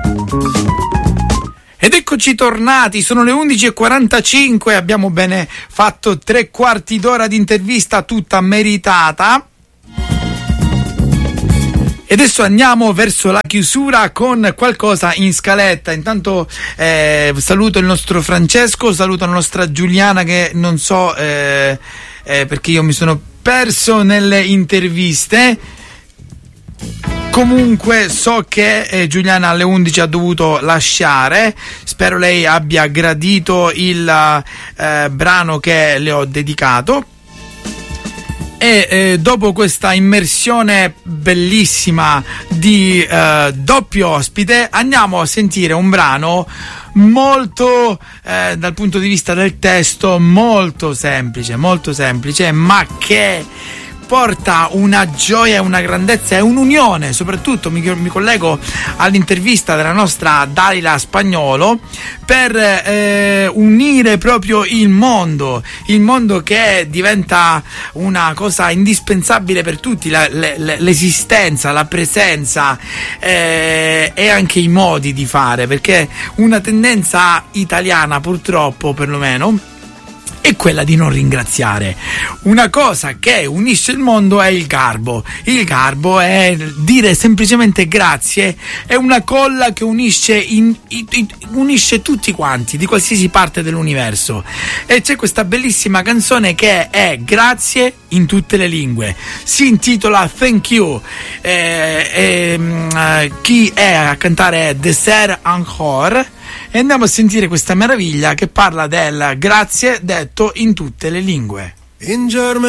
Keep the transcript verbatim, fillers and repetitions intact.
Ed eccoci tornati, sono le undici e quarantacinque, abbiamo bene fatto tre quarti d'ora di intervista tutta meritata. E adesso andiamo verso la chiusura con qualcosa in scaletta. Intanto eh, saluto il nostro Francesco, saluto la nostra Giuliana che non so eh, eh, perché io mi sono perso nelle interviste. Comunque so che eh, Giuliana alle undici ha dovuto lasciare, spero lei abbia gradito il eh, brano che le ho dedicato. E eh, dopo questa immersione bellissima di eh, doppio ospite andiamo a sentire un brano molto eh, dal punto di vista del testo molto semplice, molto semplice, ma che porta una gioia e una grandezza e un'unione. Soprattutto mi, mi collego all'intervista della nostra Dalila Spagnolo per eh, unire proprio il mondo, il mondo che diventa una cosa indispensabile per tutti, la, le, l'esistenza, la presenza eh, e anche i modi di fare, perché una tendenza italiana purtroppo perlomeno è quella di non ringraziare. Una cosa che unisce il mondo è il garbo. Il garbo è dire semplicemente grazie, è una colla che unisce, in, in, unisce tutti quanti, di qualsiasi parte dell'universo. E c'è questa bellissima canzone che è grazie in tutte le lingue. Si intitola Thank You. Eh, eh, chi è a cantare è Dessert Encore. E andiamo a sentire questa meraviglia che parla del grazie detto in tutte le lingue. In Germany